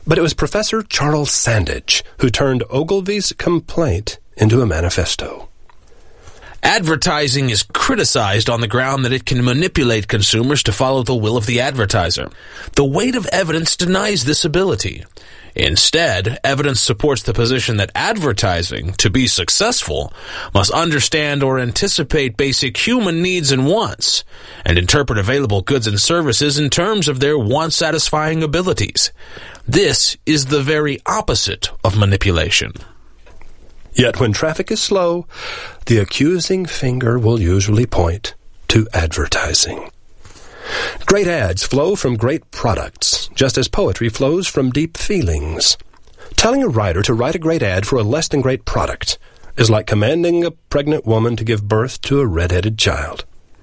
But it was Professor Charles Sandage who turned Ogilvy's complaint into a manifesto. Advertising is criticized on the ground that it can manipulate consumers to follow the will of the advertiser. The weight of evidence denies this ability. Instead, evidence supports the position that advertising, to be successful, must understand or anticipate basic human needs and wants, and interpret available goods and services in terms of their want-satisfying abilities. This is the very opposite of manipulation. Yet when traffic is slow, the accusing finger will usually point to advertising. Great ads flow from great products, just as poetry flows from deep feelings. Telling a writer to write a great ad for a less than great product is like commanding a pregnant woman to give birth to a red-headed child.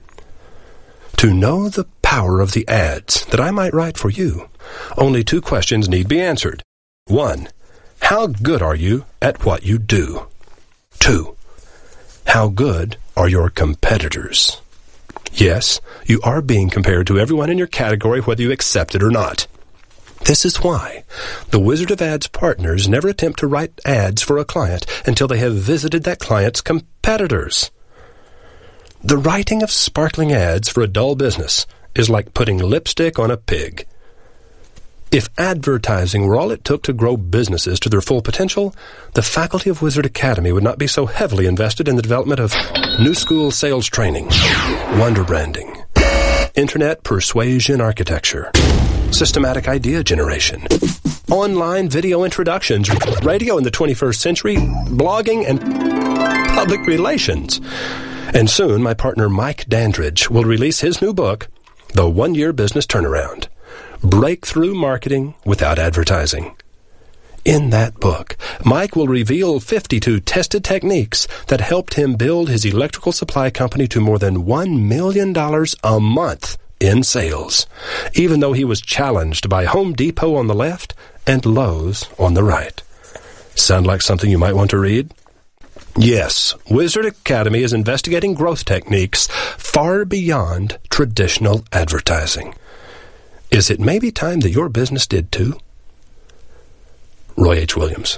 To know the power of the ads that I might write for you, only 2 questions need be answered. 1. How good are you at what you do? 2. How good are your competitors? Yes, you are being compared to everyone in your category, whether you accept it or not. This is why the Wizard of Ads partners never attempt to write ads for a client until they have visited that client's competitors. The writing of sparkling ads for a dull business is like putting lipstick on a pig. If advertising were all it took to grow businesses to their full potential, the faculty of Wizard Academy would not be so heavily invested in the development of new school sales training, wonder branding, internet persuasion architecture, systematic idea generation, online video introductions, radio in the 21st century, blogging, and public relations. And soon, my partner Mike Dandridge will release his new book, The 1-Year Business Turnaround: Breakthrough Marketing Without Advertising. In that book, Mike will reveal 52 tested techniques that helped him build his electrical supply company to more than $1 million a month in sales, even though he was challenged by Home Depot on the left and Lowe's on the right. Sound like something you might want to read? Yes, Wizard Academy is investigating growth techniques far beyond traditional advertising. Is it maybe time that your business did too? Roy H. Williams.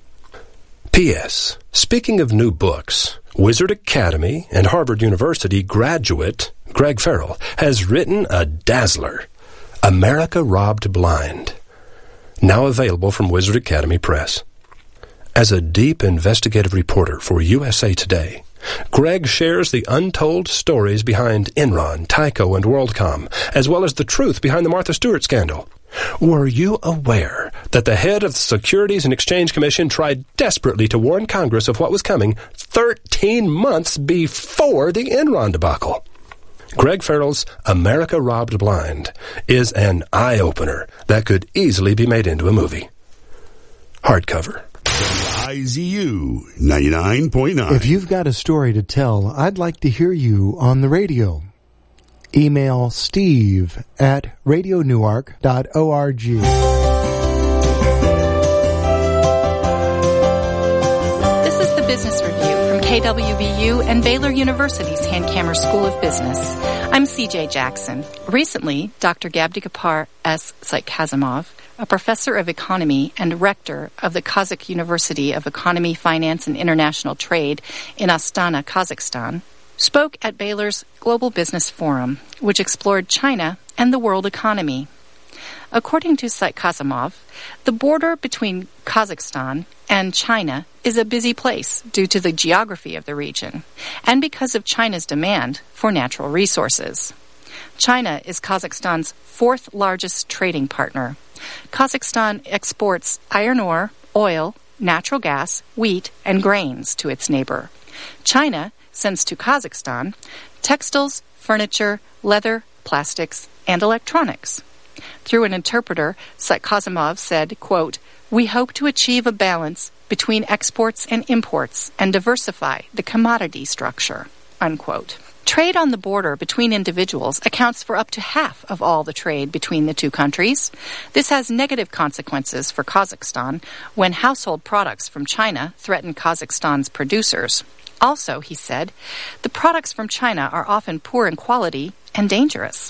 P.S. Speaking of new books, Wizard Academy and Harvard University graduate Greg Farrell has written a dazzler, America Robbed Blind, now available from Wizard Academy Press. As a deep investigative reporter for USA Today, Greg shares the untold stories behind Enron, Tyco, and WorldCom, as well as the truth behind the Martha Stewart scandal. Were you aware that the head of the Securities and Exchange Commission tried desperately to warn Congress of what was coming 13 months before the Enron debacle? Greg Farrell's America Robbed Blind is an eye-opener that could easily be made into a movie. Hardcover. IZU 99.9. If you've got a story to tell, I'd like to hear you on the radio. Email steve@radionewark.org. This is the Business Review from KWVU and Baylor University's Hankamer School of Business. I'm CJ Jackson. Recently, Dr. Gabdikapar S. Sykazimov, a professor of economy and rector of the Kazakh University of Economy, Finance, and International Trade in Astana, Kazakhstan, spoke at Baylor's Global Business Forum, which explored China and the world economy. According to Sykazimov, the border between Kazakhstan and China is a busy place due to the geography of the region and because of China's demand for natural resources. China is Kazakhstan's 4th largest trading partner. Kazakhstan exports iron ore, oil, natural gas, wheat, and grains to its neighbor. China sends to Kazakhstan textiles, furniture, leather, plastics, and electronics. Through an interpreter, Sykazimov said, quote, "We hope to achieve a balance between exports and imports and diversify the commodity structure," unquote. Trade on the border between individuals accounts for up to half of all the trade between the two countries. This has negative consequences for Kazakhstan when household products from China threaten Kazakhstan's producers. Also, he said, the products from China are often poor in quality and dangerous.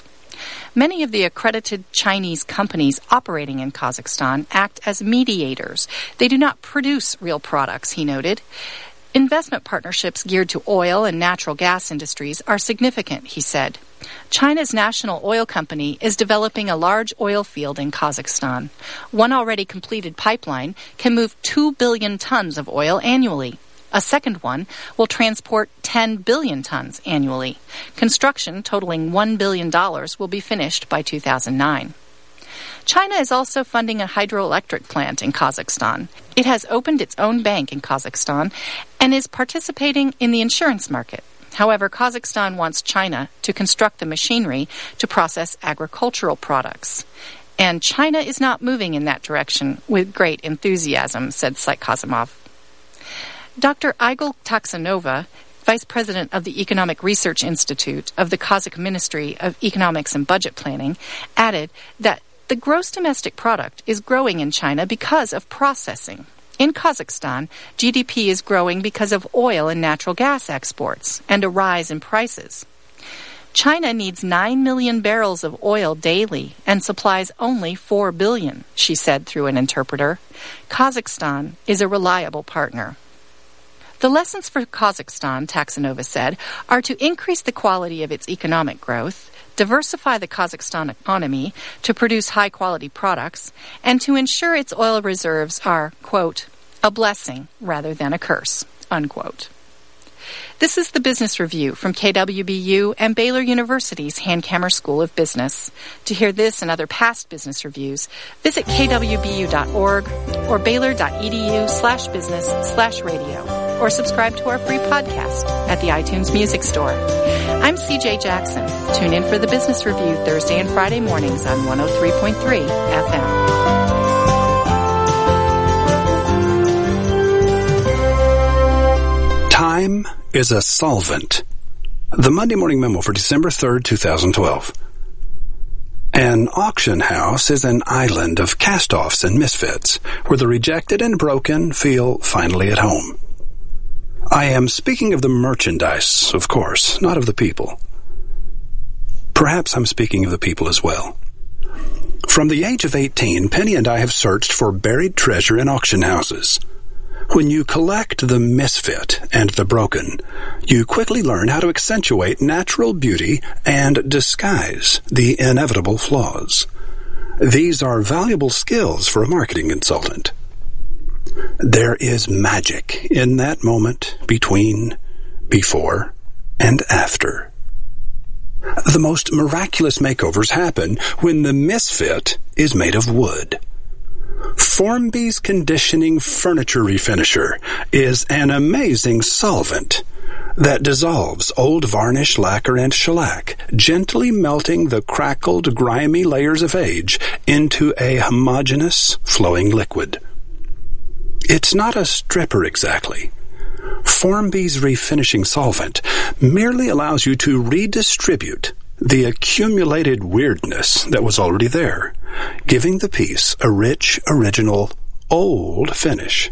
Many of the accredited Chinese companies operating in Kazakhstan act as mediators. They do not produce real products, he noted. Investment partnerships geared to oil and natural gas industries are significant, he said. China's national oil company is developing a large oil field in Kazakhstan. One already completed pipeline can move 2 billion tons of oil annually. A second one will transport 10 billion tons annually. Construction totaling $1 billion will be finished by 2009. China is also funding a hydroelectric plant in Kazakhstan. It has opened its own bank in Kazakhstan and is participating in the insurance market. However, Kazakhstan wants China to construct the machinery to process agricultural products. And China is not moving in that direction with great enthusiasm, said Saikazimov. Dr. Igor Taxanova, Vice President of the Economic Research Institute of the Kazakh Ministry of Economics and Budget Planning, added that the gross domestic product is growing in China because of processing. In Kazakhstan, GDP is growing because of oil and natural gas exports and a rise in prices. China needs 9 million barrels of oil daily and supplies only 4 billion, she said through an interpreter. Kazakhstan is a reliable partner. The lessons for Kazakhstan, Taxanova said, are to increase the quality of its economic growth, diversify the Kazakhstan economy to produce high-quality products, and to ensure its oil reserves are, quote, a blessing rather than a curse, unquote. This is the Business Review from KWBU and Baylor University's Hankamer School of Business. To hear this and other past business reviews, visit kwbu.org or baylor.edu/business/radio. Or subscribe to our free podcast at the iTunes Music Store. I'm CJ Jackson. Tune in for the Business Review Thursday and Friday mornings on 103.3 FM. Time is a solvent. The Monday Morning Memo for December 3rd, 2012. An auction house is an island of cast-offs and misfits where the rejected and broken feel finally at home. I am speaking of the merchandise, of course, not of the people. Perhaps I'm speaking of the people as well. From the age of 18, Penny and I have searched for buried treasure in auction houses. When you collect the misfit and the broken, you quickly learn how to accentuate natural beauty and disguise the inevitable flaws. These are valuable skills for a marketing consultant. There is magic in that moment between, before, and after. The most miraculous makeovers happen when the misfit is made of wood. Formby's Conditioning Furniture Refinisher is an amazing solvent that dissolves old varnish, lacquer, and shellac, gently melting the crackled, grimy layers of age into a homogeneous, flowing liquid. It's not a stripper exactly. Formby's refinishing solvent merely allows you to redistribute the accumulated weirdness that was already there, giving the piece a rich, original, old finish.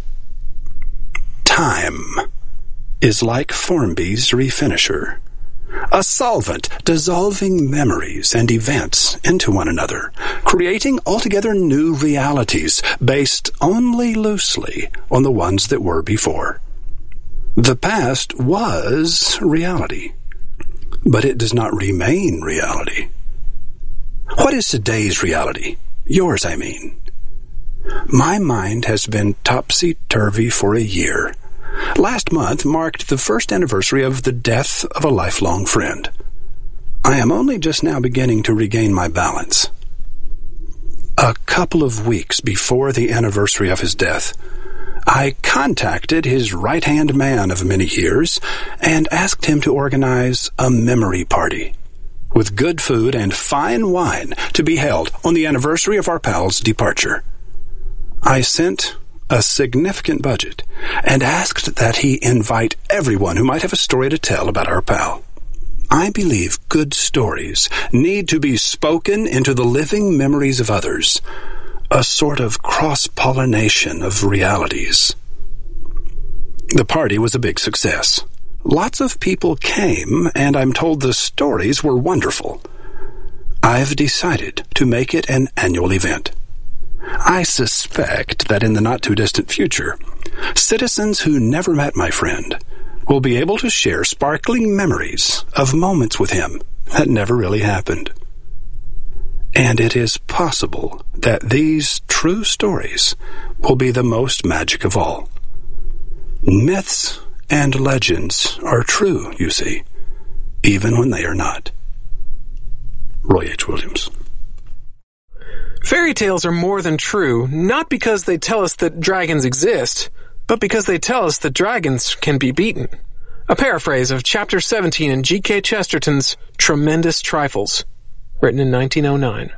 Time is like Formby's refinisher, a solvent dissolving memories and events into one another, creating altogether new realities based only loosely on the ones that were before. The past was reality, but it does not remain reality. What is today's reality? Yours, I mean. My mind has been topsy-turvy for a year. Last month marked the first anniversary of the death of a lifelong friend. I am only just now beginning to regain my balance. A couple of weeks before the anniversary of his death, I contacted his right-hand man of many years and asked him to organize a memory party with good food and fine wine to be held on the anniversary of our pal's departure. I sent a significant budget and asked that he invite everyone who might have a story to tell about our pal. I believe good stories need to be spoken into the living memories of others, a sort of cross-pollination of realities. The party was a big success. Lots of people came, and I'm told the stories were wonderful. I've decided to make it an annual event. I suspect that in the not-too-distant future, citizens who never met my friend will be able to share sparkling memories of moments with him that never really happened. And it is possible that these true stories will be the most magic of all. Myths and legends are true, you see, even when they are not. Roy H. Williams. Fairy tales are more than true, not because they tell us that dragons exist, but because they tell us that dragons can be beaten. A paraphrase of Chapter 17 in G.K. Chesterton's Tremendous Trifles, written in 1909.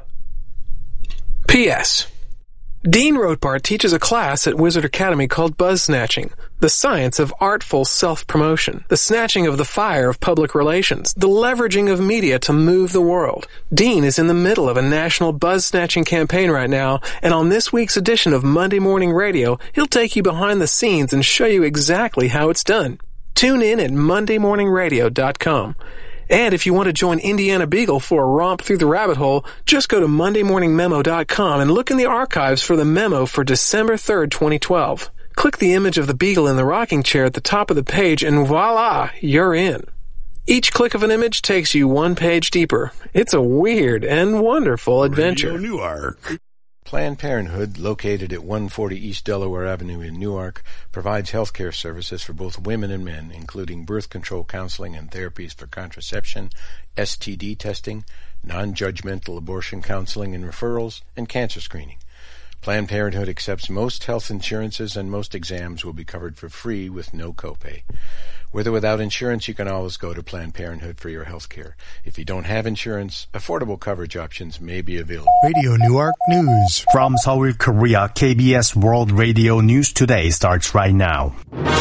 P.S. Dean Rothbart teaches a class at Wizard Academy called Buzz Snatching, the science of artful self-promotion, the snatching of the fire of public relations, the leveraging of media to move the world. Dean is in the middle of a national buzz-snatching campaign right now, and on this week's edition of Monday Morning Radio, he'll take you behind the scenes and show you exactly how it's done. Tune in at MondayMorningRadio.com. And if you want to join Indiana Beagle for a romp through the rabbit hole, just go to MondayMorningMemo.com and look in the archives for the memo for December 3rd, 2012. Click the image of the Beagle in the rocking chair at the top of the page and voila, you're in. Each click of an image takes you one page deeper. It's a weird and wonderful adventure. Radio Newark. Planned Parenthood, located at 140 East Delaware Avenue in Newark, provides health care services for both women and men, including birth control counseling and therapies for contraception, STD testing, non-judgmental abortion counseling and referrals, and cancer screening. Planned Parenthood accepts most health insurances, and most exams will be covered for free with no copay. With or without insurance, you can always go to Planned Parenthood for your health care. If you don't have insurance, affordable coverage options may be available. Radio Newark News. From Seoul, Korea, KBS World Radio News Today starts right now.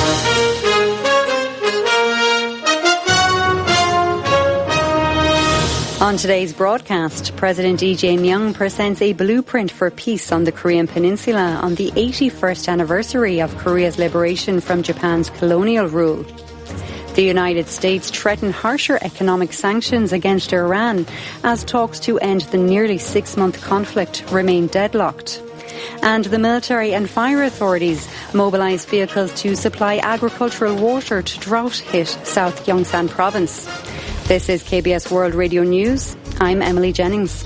On today's broadcast, President Lee Jae-myung presents a blueprint for peace on the Korean Peninsula on the 81st anniversary of Korea's liberation from Japan's colonial rule. The United States threatened harsher economic sanctions against Iran as talks to end the nearly 6-month conflict remain deadlocked. And the military and fire authorities mobilise vehicles to supply agricultural water to drought-hit South Gyeongsang province. This is KBS World Radio News. I'm Emily Jennings.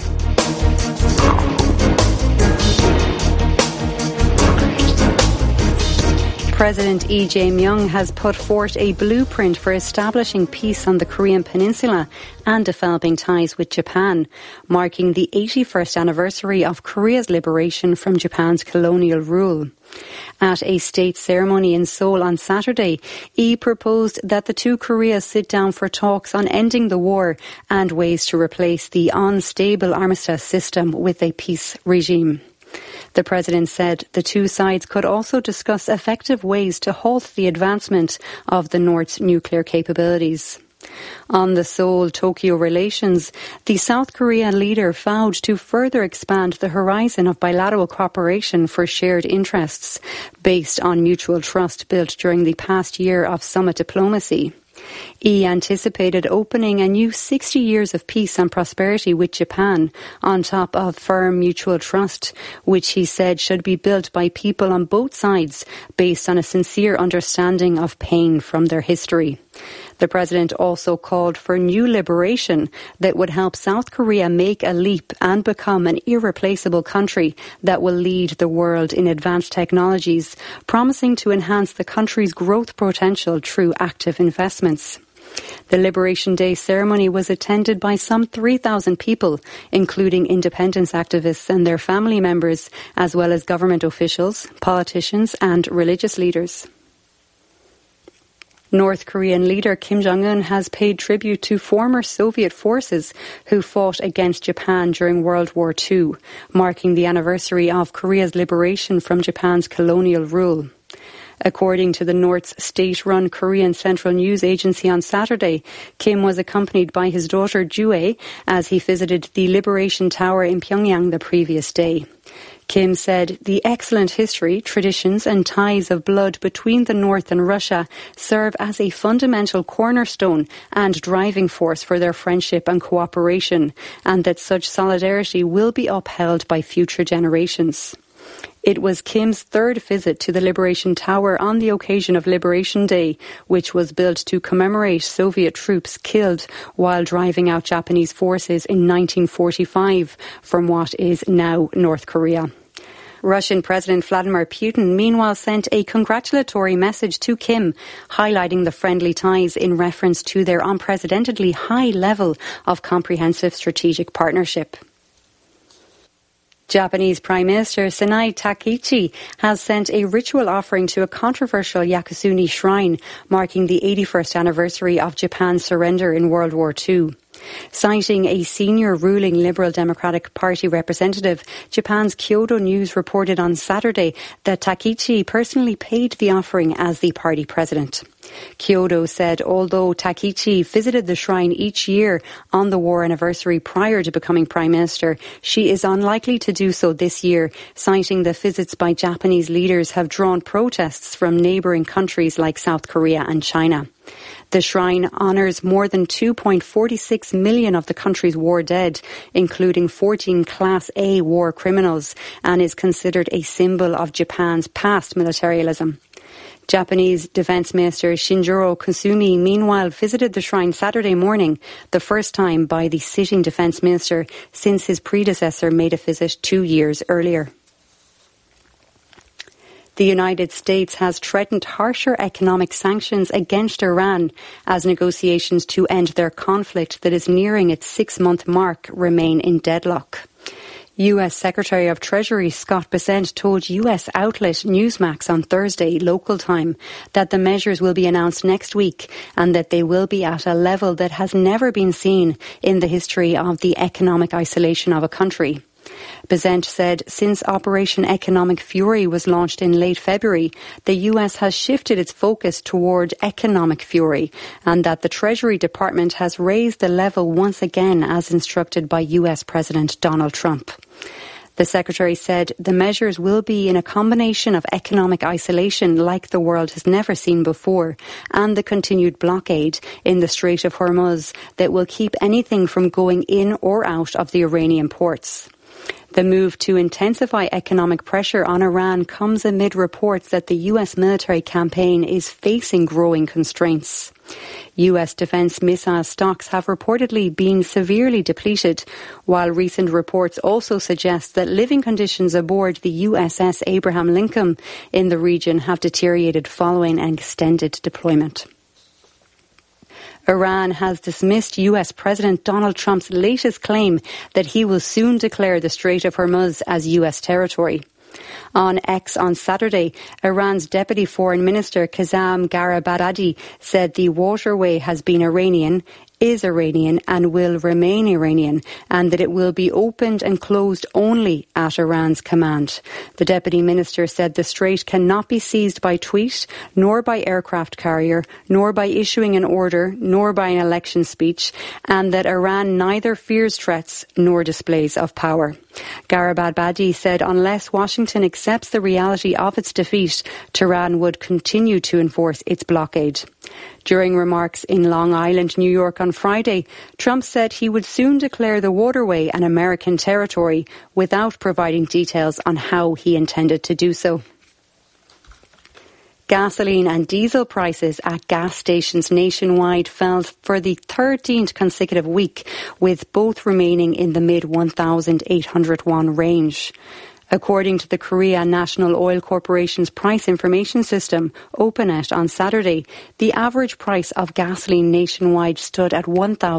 President Lee Jae-myung has put forth a blueprint for establishing peace on the Korean Peninsula and developing ties with Japan, marking the 81st anniversary of Korea's liberation from Japan's colonial rule. At a state ceremony in Seoul on Saturday, Lee proposed that the two Koreas sit down for talks on ending the war and ways to replace the unstable armistice system with a peace regime. The president said the two sides could also discuss effective ways to halt the advancement of the North's nuclear capabilities. On the Seoul-Tokyo relations, the South Korean leader vowed to further expand the horizon of bilateral cooperation for shared interests, based on mutual trust built during the past year of summit diplomacy. He anticipated opening a new 60 years of peace and prosperity with Japan, on top of firm mutual trust, which he said should be built by people on both sides based on a sincere understanding of pain from their history. The president also called for new liberation that would help South Korea make a leap and become an irreplaceable country that will lead the world in advanced technologies, promising to enhance the country's growth potential through active investments. The Liberation Day ceremony was attended by some 3,000 people, including independence activists and their family members, as well as government officials, politicians and religious leaders. North Korean leader Kim Jong-un has paid tribute to former Soviet forces who fought against Japan during World War II, marking the anniversary of Korea's liberation from Japan's colonial rule. According to the North's state-run Korean Central News Agency on Saturday, Kim was accompanied by his daughter Jue as he visited the Liberation Tower in Pyongyang the previous day. Kim said the excellent history, traditions and ties of blood between the North and Russia serve as a fundamental cornerstone and driving force for their friendship and cooperation, and that such solidarity will be upheld by future generations. It was Kim's third visit to the Liberation Tower on the occasion of Liberation Day, which was built to commemorate Soviet troops killed while driving out Japanese forces in 1945 from what is now North Korea. Russian President Vladimir Putin meanwhile sent a congratulatory message to Kim, highlighting the friendly ties in reference to their unprecedentedly high level of comprehensive strategic partnership. Japanese Prime Minister Sanae Takaichi has sent a ritual offering to a controversial Yakusuni shrine, marking the 81st anniversary of Japan's surrender in World War II. Citing a senior ruling Liberal Democratic Party representative, Japan's Kyodo News reported on Saturday that Takaichi personally paid the offering as the party president. Kyodo said although Takaichi visited the shrine each year on the war anniversary prior to becoming Prime Minister, she is unlikely to do so this year, citing the visits by Japanese leaders have drawn protests from neighbouring countries like South Korea and China. The shrine honours more than 2.46 million of the country's war dead, including 14 Class A war criminals, and is considered a symbol of Japan's past militarism. Japanese Defence Minister Shinjiro Kusumi meanwhile visited the shrine Saturday morning, the first time by the sitting Defence Minister since his predecessor made a visit 2 years earlier. The United States has threatened harsher economic sanctions against Iran as negotiations to end their conflict that is nearing its 6-month mark remain in deadlock. U.S. Secretary of Treasury Scott Bessent told U.S. outlet Newsmax on Thursday, local time, that the measures will be announced next week and that they will be at a level that has never been seen in the history of the economic isolation of a country. Bessent said since Operation Economic Fury was launched in late February, the US has shifted its focus toward economic fury and that the Treasury Department has raised the level once again as instructed by US President Donald Trump. The Secretary said the measures will be in a combination of economic isolation like the world has never seen before and the continued blockade in the Strait of Hormuz that will keep anything from going in or out of the Iranian ports. The move to intensify economic pressure on Iran comes amid reports that the US military campaign is facing growing constraints. US defence missile stocks have reportedly been severely depleted, while recent reports also suggest that living conditions aboard the USS Abraham Lincoln in the region have deteriorated following an extended deployment. Iran has dismissed US President Donald Trump's latest claim that he will soon declare the Strait of Hormuz as US territory. On X on Saturday, Iran's Deputy Foreign Minister Kazem Garibabadi said the waterway has been Iranian, is Iranian and will remain Iranian, and that it will be opened and closed only at Iran's command. The Deputy Minister said the strait cannot be seized by tweet, nor by aircraft carrier, nor by issuing an order, nor by an election speech, and that Iran neither fears threats nor displays of power. Garibabadi said unless Washington accepts the reality of its defeat, Tehran would continue to enforce its blockade. During remarks in Long Island, New York on Friday, Trump said he would soon declare the waterway an American territory without providing details on how he intended to do so. Gasoline and diesel prices at gas stations nationwide fell for the 13th consecutive week, with both remaining in the mid-1,800 won range. According to the Korea National Oil Corporation's price information system, OpenNet, on Saturday, the average price of gasoline nationwide stood at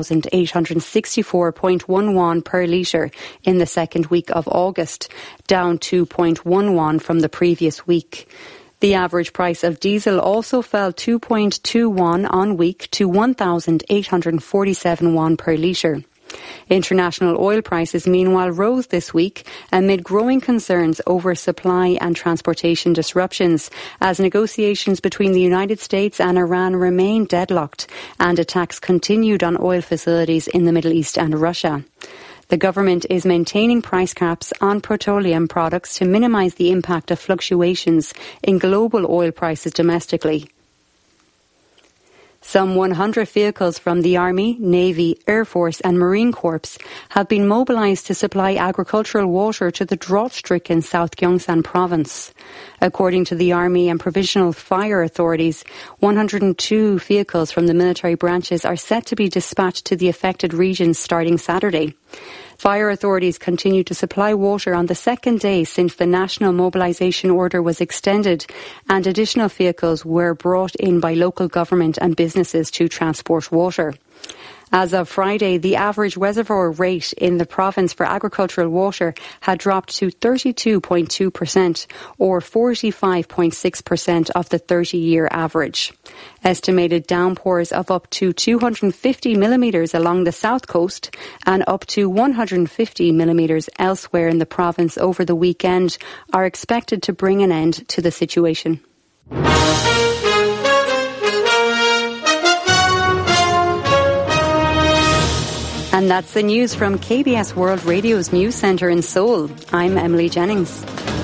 1,864.1 won per litre in the second week of August, down 2.1 won from the previous week. The average price of diesel also fell 2.2 won on week to 1,847 won per litre. International oil prices meanwhile rose this week amid growing concerns over supply and transportation disruptions as negotiations between the United States and Iran remain deadlocked and attacks continued on oil facilities in the Middle East and Russia. The government is maintaining price caps on petroleum products to minimise the impact of fluctuations in global oil prices domestically. Some 100 vehicles from the Army, Navy, Air Force and Marine Corps have been mobilised to supply agricultural water to the drought-stricken South Gyeongsang province. According to the Army and Provincial Fire Authorities, 102 vehicles from the military branches are set to be dispatched to the affected regions starting Saturday. Fire authorities continue to supply water on the second day since the national mobilisation order was extended, and additional vehicles were brought in by local government and businesses to transport water. As of Friday, the average reservoir rate in the province for agricultural water had dropped to 32.2% or 45.6% of the 30-year average. Estimated downpours of up to 250 millimetres along the south coast and up to 150 millimetres elsewhere in the province over the weekend are expected to bring an end to the situation. And that's the news from KBS World Radio's News Centre in Seoul. I'm Emily Jennings.